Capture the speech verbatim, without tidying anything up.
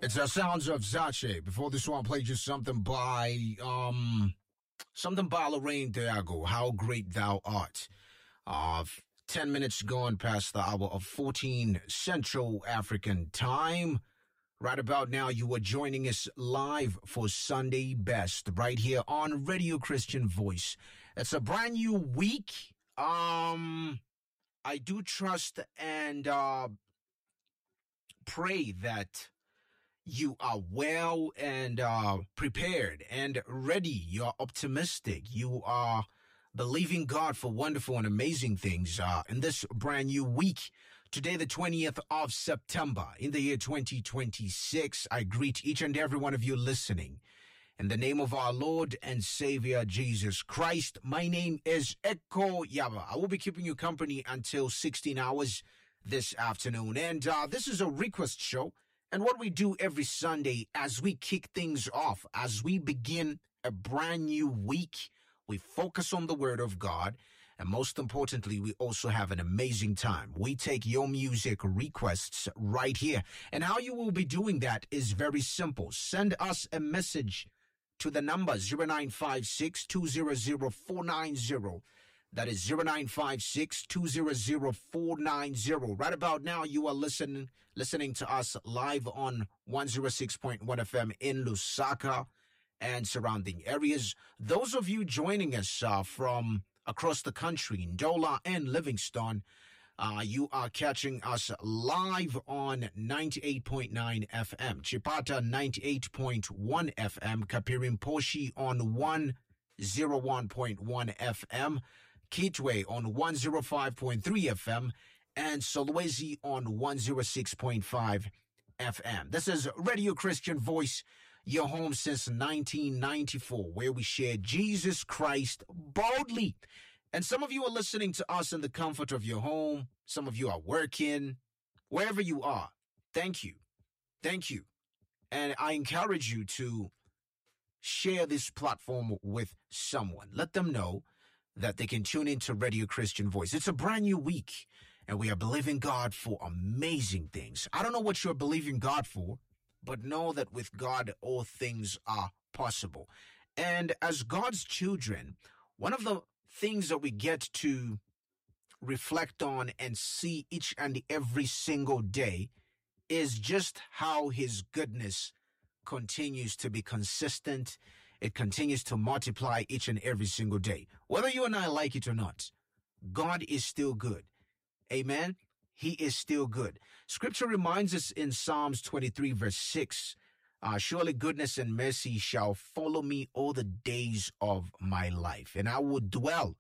It's the sounds of Zache. Before this one, I played you something by um something by Lorraine Diago. How great thou art. Uh ten minutes gone past the hour of fourteen Central African time. Right about now, you are joining us live for Sunday Best right here on Radio Christian Voice. It's a brand new week. Um, I do trust and uh, pray that you are well and uh, prepared and ready. You're optimistic. You are believing God for wonderful and amazing things uh, in this brand new week. Today, the twentieth of September in the year twenty twenty-six, I greet each and every one of you listening. In the name of our Lord and Savior, Jesus Christ, my name is Eko Yaba. I will be keeping you company until sixteen hours this afternoon. And uh, this is a request show. And what we do every Sunday as we kick things off, as we begin a brand new week, we focus on the Word of God. And most importantly, we also have an amazing time. We take your music requests right here. And how you will be doing that is very simple. Send us a message to the number zero nine five six, two zero zero, four nine zero. That is zero nine five six, two zero zero, four nine zero. Right about now, you are listening listening to us live on one oh six point one F M in Lusaka and surrounding areas. Those of you joining us uh, from across the country, Ndola and Livingstone, uh, you are catching us live on ninety-eight point nine F M, Chipata ninety-eight point one F M, Kapirimposhi on one oh one point one F M, Kitwe on one oh five point three F M, and Solwezi on one oh six point five F M. This is Radio Christian Voice, your home since nineteen ninety-four, where we share Jesus Christ boldly. And some of you are listening to us in the comfort of your home. Some of you are working, wherever you are. Thank you. Thank you. And I encourage you to share this platform with someone. Let them know that they can tune into Radio Christian Voice. It's a brand new week, and we are believing God for amazing things. I don't know what you're believing God for, but know that with God, all things are possible. And as God's children, one of the things that we get to reflect on and see each and every single day is just how his goodness continues to be consistent. It continues to multiply each and every single day. Whether you and I like it or not, God is still good. Amen. He is still good. Scripture reminds us in Psalms twenty-three, verse six, uh, surely goodness and mercy shall follow me all the days of my life, and I will dwell